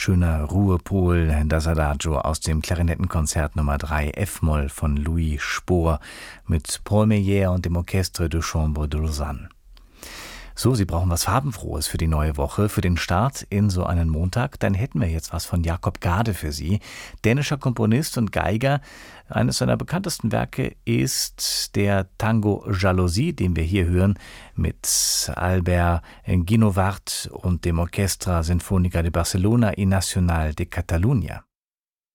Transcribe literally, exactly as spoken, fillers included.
Schöner Ruhepol, das Adagio aus dem Klarinettenkonzert Nummer drei F-Moll von Louis Spohr mit Paul Meyer und dem Orchestre de Chambre de Lausanne. So, Sie brauchen was Farbenfrohes für die neue Woche, für den Start in so einen Montag. Dann hätten wir jetzt was von Jakob Gade für Sie. Dänischer Komponist und Geiger. Eines seiner bekanntesten Werke ist der Tango Jalousie, den wir hier hören, mit Albert Guinovart und dem Orchestra Sinfónica de Barcelona y Nacional de Catalunya.